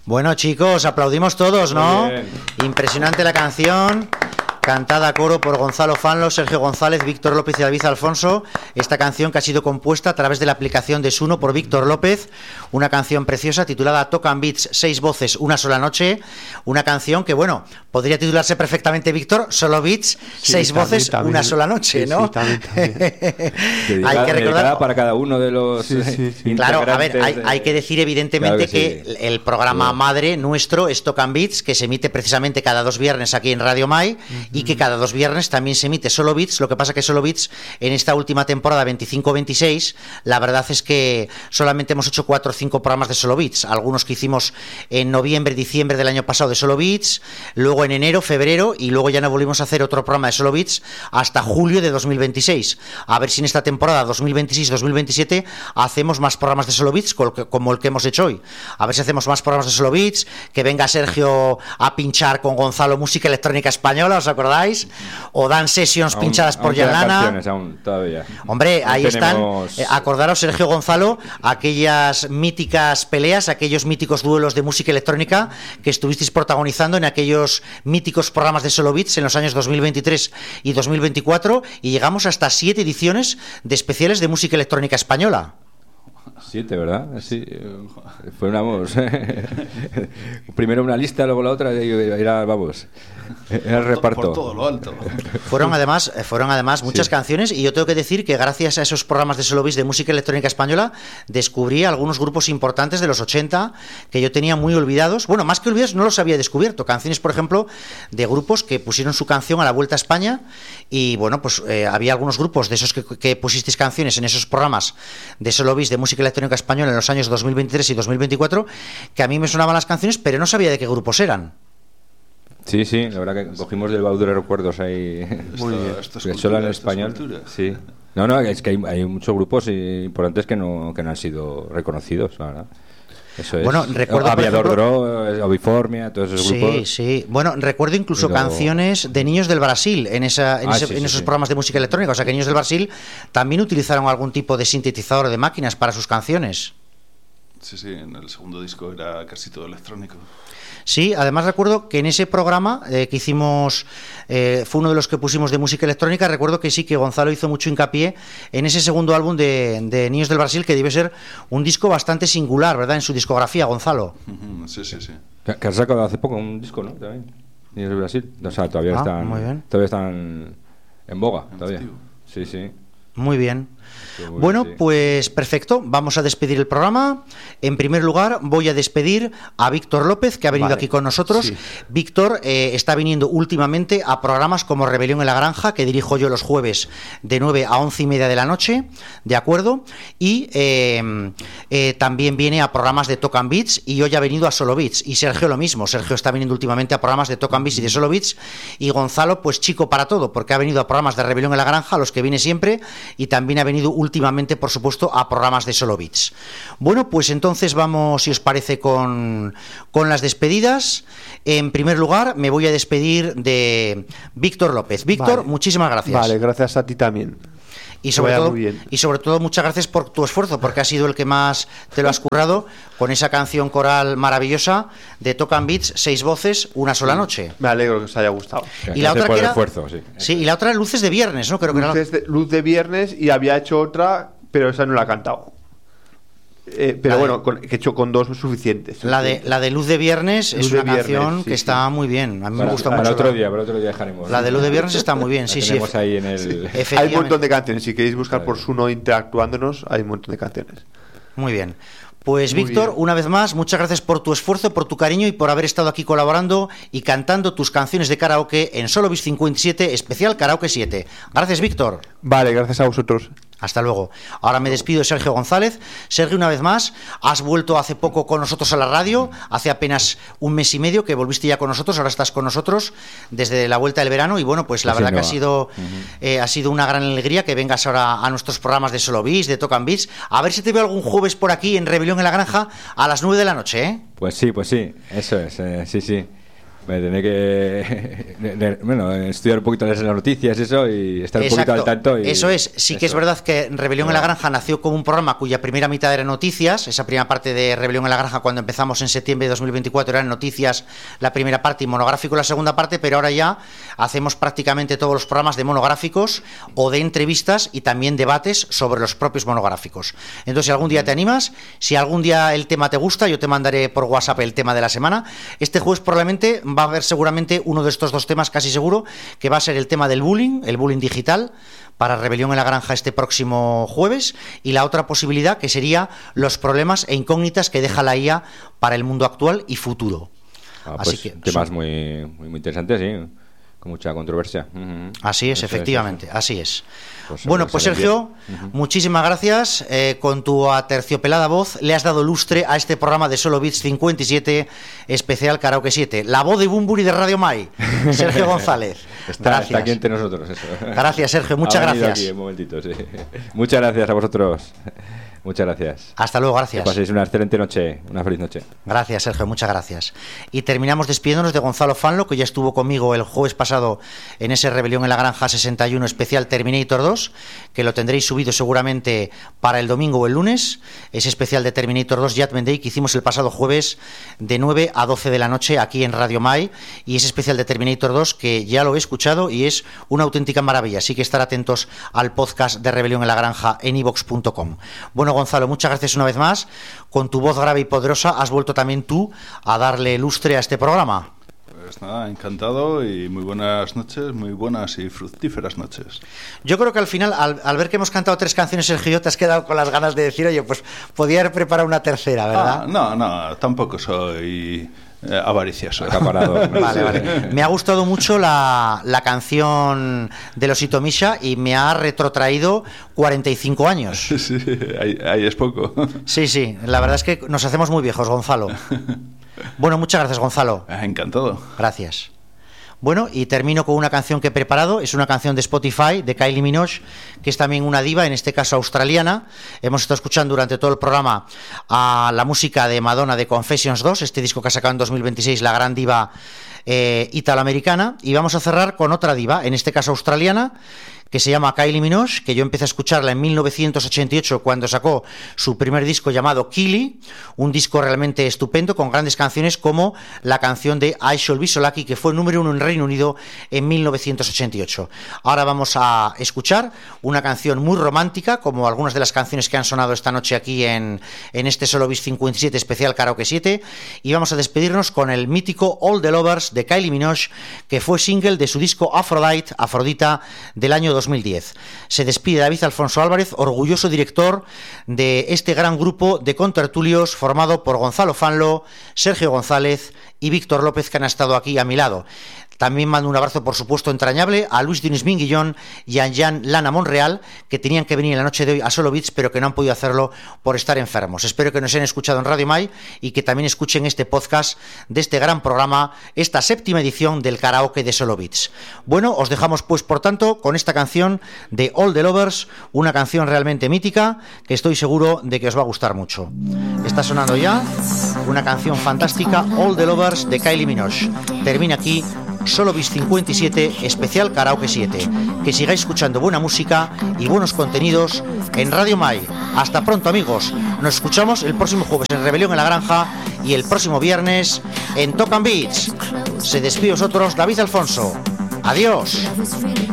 Bueno, chicos, aplaudimos todos, ¿no? Impresionante la canción. Cantada a coro por Gonzalo Fanlo, Sergio González, Víctor López y David Alfonso. Esta canción que ha sido compuesta a través de la aplicación de Suno por Víctor López. Una canción preciosa titulada Tocan Beats, 6 voces, una sola noche. Una canción que, bueno, podría titularse perfectamente, Víctor, solo beats, 6 voces, también. Una sola noche, ¿no? Sí, también. Hay que recordar para cada uno de los Claro, a ver, hay que decir evidentemente que el programa madre nuestro es Tocan Beats, que se emite precisamente cada 2 viernes aquí en Radio Mai. Y que cada 2 viernes también se emite Solo Beats. Lo que pasa que Solo Beats en esta última temporada 25-26, la verdad es que solamente hemos hecho 4 o 5 programas de Solo Beats. Algunos que hicimos en noviembre, diciembre del año pasado de Solo Beats, luego en enero, febrero, y luego ya no volvimos a hacer otro programa de Solo Beats hasta julio de 2026. A ver si en esta temporada 2026-2027 hacemos más programas de Solo Beats como el que hemos hecho hoy. A ver si hacemos más programas de Solo Beats, que venga Sergio a pinchar con Gonzalo música electrónica española, ¿os acordáis? O dan sessions pinchadas por Yalana. Hombre, ahí tenemos... están. Acordaros, Sergio Gonzalo, aquellas míticas peleas, aquellos míticos duelos de música electrónica que estuvisteis protagonizando en aquellos míticos programas de Solo Beats en los años 2023 y 2024, y llegamos hasta 7 ediciones de especiales de música electrónica española. 7, ¿verdad? Sí. Fue primero una lista, luego la otra, y era, vamos, era el reparto. Por todo lo alto. Fueron además muchas canciones, y yo tengo que decir que gracias a esos programas de Solo Beats de música electrónica española descubrí algunos grupos importantes de los 80 que yo tenía muy olvidados. Bueno, más que olvidados, no los había descubierto. Canciones, por ejemplo, de grupos que pusieron su canción a la Vuelta a España, y bueno, pues había algunos grupos de esos que pusisteis canciones en esos programas de Solo Beats de música electrónica española en los años 2023 y 2024 que a mí me sonaban las canciones, pero no sabía de qué grupos eran. Sí, la verdad que cogimos del baúl de recuerdos ahí. Muy bien. Solo en español. Sí. No, es que hay muchos grupos importantes que no han sido reconocidos, la verdad. Eso es. Bueno, recuerdo Aviador Dro, Obiformia, todos esos grupos. Sí. Bueno, recuerdo incluso canciones de Niños del Brasil en esos programas de música electrónica. O sea, que Niños del Brasil también utilizaron algún tipo de sintetizador de máquinas para sus canciones. Sí, en el segundo disco era casi todo electrónico. Sí, además recuerdo que en ese programa que hicimos, fue uno de los que pusimos de música electrónica. Recuerdo que sí, que Gonzalo hizo mucho hincapié en ese segundo álbum de Niños del Brasil, que debe ser un disco bastante singular, ¿verdad?, en su discografía, Gonzalo. Sí. Que has sacado hace poco un disco, ¿no? También, Niños del Brasil. O sea, todavía están en boga, todavía. Sí. Muy bien. Bueno, pues perfecto, vamos a despedir el programa. En primer lugar voy a despedir a Víctor López, que ha venido aquí con nosotros. Víctor está viniendo últimamente a programas como Rebelión en la Granja, que dirijo yo los jueves de 9 a 11:30 de la noche, ¿de acuerdo? Y también viene a programas de Tocan Beats, y hoy ha venido a Solo Beats. Y Sergio lo mismo, Sergio está viniendo últimamente a programas de Tocan Beats y de Solo Beats. Y Gonzalo, pues chico para todo, porque ha venido a programas de Rebelión en la Granja, a los que viene siempre, y también ha venido últimamente, por supuesto, a programas de Solo Beats. Bueno, pues entonces vamos, si os parece, con las despedidas. En primer lugar, me voy a despedir de Víctor López. Víctor, muchísimas gracias. Vale, gracias a ti también. Y sobre todo, muchas gracias por tu esfuerzo, porque has sido el que más te lo has currado con esa canción coral maravillosa de Tocan Beats, 6 voces, una sola noche. Me alegro que os haya gustado. Y la otra que era, esfuerzo, y la otra era Luces de Viernes, ¿no? Creo que Luz de Viernes, y había hecho otra, pero esa no la he cantado. Pero bueno, que he hecho con 2 suficientes. La de Luz de Viernes es una canción que está muy bien. A mí me gusta mucho. Para otro día dejaremos. La de Luz de Viernes está muy bien, sí. Ahí en el... Hay un montón de canciones. Si queréis buscar por Suno interactuándonos, hay un montón de canciones. Muy bien. Pues Víctor, una vez más, muchas gracias por tu esfuerzo, por tu cariño y por haber estado aquí colaborando y cantando tus canciones de karaoke en Solo Beats 57, especial Karaoke 7. Gracias, Víctor. Vale, gracias a vosotros. Hasta luego. Ahora me despido de Sergio González. Sergio, una vez más, has vuelto hace poco con nosotros a la radio, hace apenas un mes y medio que volviste ya con nosotros, ahora estás con nosotros desde la vuelta del verano, y bueno, pues la verdad que ha sido una gran alegría que vengas ahora a nuestros programas de Solo Beats, de Tocan Beats. A ver si te veo algún jueves por aquí en Rebelión en la Granja a las 9 de la noche, ¿eh? Pues sí, eso es, sí. Me tendré que estudiar un poquito las noticias eso y estar un poquito al tanto. Eso es, sí que es verdad que Rebelión en la Granja nació como un programa cuya primera mitad era noticias. Esa primera parte de Rebelión en la Granja, cuando empezamos en septiembre de 2024, eran noticias la primera parte y monográfico la segunda parte, pero ahora ya hacemos prácticamente todos los programas de monográficos o de entrevistas y también debates sobre los propios monográficos. Entonces, si algún día te animas, si algún día el tema te gusta, yo te mandaré por WhatsApp el tema de la semana. Este jueves probablemente va a haber seguramente uno de estos dos temas, casi seguro, que va a ser el tema del bullying, el bullying digital, para Rebelión en la Granja este próximo jueves, y la otra posibilidad que sería los problemas e incógnitas que deja la IA para el mundo actual y futuro. Así pues, que temas muy interesantes, sí, con mucha controversia. Así es, efectivamente, así es. Bueno, pues Sergio, muchísimas gracias. Con tu aterciopelada voz le has dado lustre a este programa de Solo Beats 57 especial Karaoke 7. La voz de Bumburi de Radio Mai, Sergio González. Está aquí entre nosotros eso. Gracias, Sergio, muchas gracias. Aquí, un momentito, sí. Muchas gracias a vosotros. Muchas gracias. Hasta luego, gracias. Que paséis una excelente noche, una feliz noche. Gracias, Sergio, muchas gracias. Y terminamos despidiéndonos de Gonzalo Fanlo, que ya estuvo conmigo el jueves pasado en ese Rebelión en la Granja 61 especial Terminator 2, que lo tendréis subido seguramente para el domingo o el lunes. Ese especial de Terminator 2 Judgment Day que hicimos el pasado jueves de 9 a 12 de la noche aquí en Radio Mai, y ese especial de Terminator 2 que ya lo he escuchado y es una auténtica maravilla. Así que estar atentos al podcast de Rebelión en la Granja en iVox.com. Bueno, Gonzalo, muchas gracias una vez más. Con tu voz grave y poderosa has vuelto también tú a darle lustre a este programa. Pues nada, encantado y muy buenas noches, muy buenas y fructíferas noches. Yo creo que al final, al ver que hemos cantado 3 canciones, Sergio, te has quedado con las ganas de decir, oye, pues podía haber preparado una tercera, ¿verdad? No, tampoco soy avaricioso. Vale. Me ha gustado mucho la canción de los Itomisha y me ha retrotraído 45 años. Sí, ahí es poco. Sí, la verdad es que nos hacemos muy viejos, Gonzalo. Bueno, muchas gracias, Gonzalo. Encantado. Gracias. Bueno, y termino con una canción que he preparado. Es una canción de Spotify, de Kylie Minogue, que es también una diva, en este caso australiana. Hemos estado escuchando durante todo el programa a la música de Madonna de Confessions 2, este disco que ha sacado en 2026 la gran diva italoamericana. Y vamos a cerrar con otra diva, en este caso australiana, que se llama Kylie Minogue, que yo empecé a escucharla en 1988 cuando sacó su primer disco llamado Kylie, un disco realmente estupendo con grandes canciones como la canción de I Shall Be So Lucky, que fue número 1 en Reino Unido en 1988. Ahora vamos a escuchar una canción muy romántica, como algunas de las canciones que han sonado esta noche aquí en este Solo Beats 57 especial Karaoke 7, y vamos a despedirnos con el mítico All the Lovers de Kylie Minogue, que fue single de su disco Afrodita del año 2010. Se despide David Alfonso Álvarez, orgulloso director de este gran grupo de contertulios formado por Gonzalo Fanlo, Sergio González y Víctor López, que han estado aquí a mi lado. También mando un abrazo, por supuesto, entrañable a Luis Diniz Minguillón y a Jan Lana Monreal, que tenían que venir en la noche de hoy a Solo Beats, pero que no han podido hacerlo por estar enfermos. Espero que nos hayan escuchado en Radio Mai y que también escuchen este podcast de este gran programa, esta 7ª edición del karaoke de Solo Beats. Bueno, os dejamos pues, por tanto, con esta canción de All the Lovers, una canción realmente mítica que estoy seguro de que os va a gustar mucho. Está sonando ya una canción fantástica, All the Lovers de Kylie Minogue. Termina aquí Solo Beats 57 especial Karaoke 7. Que sigáis escuchando buena música y buenos contenidos en Radio Mai. Hasta pronto, amigos. Nos escuchamos el próximo jueves en Rebelión en la Granja y el próximo viernes en Talk and Beats. Se despide vosotros David Alfonso. Adiós.